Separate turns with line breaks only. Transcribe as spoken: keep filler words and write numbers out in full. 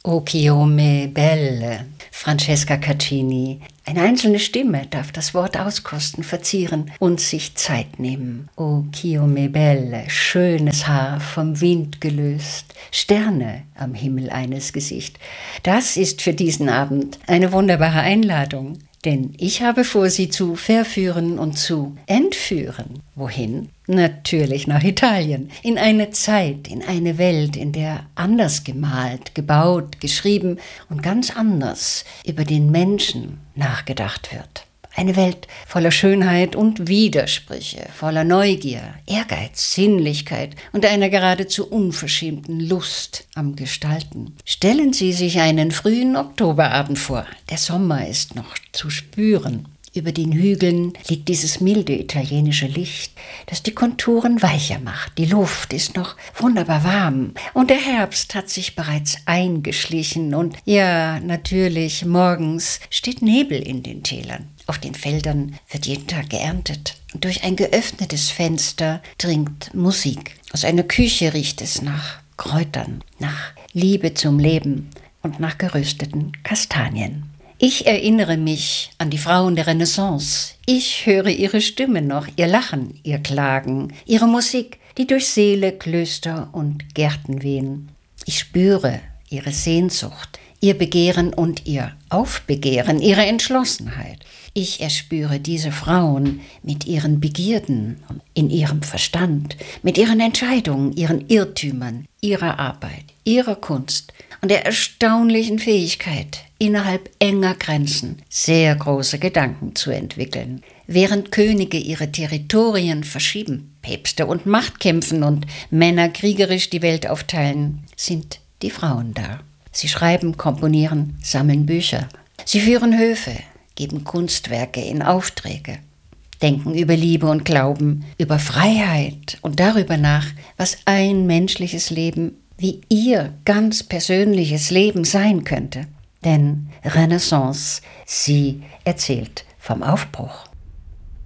O Chiome Belle, Francesca Caccini. Eine einzelne Stimme darf das Wort auskosten, verzieren und sich Zeit nehmen. O Chiome Belle, schönes Haar vom Wind gelöst, Sterne am Himmel eines Gesicht. Das ist für diesen Abend eine wunderbare Einladung. Denn ich habe vor, Sie zu verführen und zu entführen. Wohin? Natürlich nach Italien. In eine Zeit, in eine Welt, in der anders gemalt, gebaut, geschrieben und ganz anders über den Menschen nachgedacht wird. Eine Welt voller Schönheit und Widersprüche, voller Neugier, Ehrgeiz, Sinnlichkeit und einer geradezu unverschämten Lust am Gestalten. Stellen Sie sich einen frühen Oktoberabend vor. Der Sommer ist noch zu spüren. Über den Hügeln liegt dieses milde italienische Licht, das die Konturen weicher macht. Die Luft ist noch wunderbar warm und der Herbst hat sich bereits eingeschlichen und ja, natürlich, morgens steht Nebel in den Tälern. Auf den Feldern wird jeden Tag geerntet. Und durch ein geöffnetes Fenster dringt Musik. Aus einer Küche riecht es nach Kräutern, nach Liebe zum Leben und nach gerösteten Kastanien. Ich erinnere mich an die Frauen der Renaissance. Ich höre ihre Stimme noch, ihr Lachen, ihr Klagen, ihre Musik, die durch Säle, Klöster und Gärten wehen. Ich spüre ihre Sehnsucht, ihr Begehren und ihr Aufbegehren, ihre Entschlossenheit. Ich erspüre diese Frauen mit ihren Begierden, in ihrem Verstand, mit ihren Entscheidungen, ihren Irrtümern, ihrer Arbeit, ihrer Kunst und der erstaunlichen Fähigkeit, innerhalb enger Grenzen sehr große Gedanken zu entwickeln. Während Könige ihre Territorien verschieben, Päpste und Macht kämpfen und Männer kriegerisch die Welt aufteilen, sind die Frauen da. Sie schreiben, komponieren, sammeln Bücher. Sie führen Höfe, geben Kunstwerke in Aufträge, denken über Liebe und Glauben, über Freiheit und darüber nach, was ein menschliches Leben, wie ihr ganz persönliches Leben sein könnte. Denn Renaissance, sie erzählt vom Aufbruch.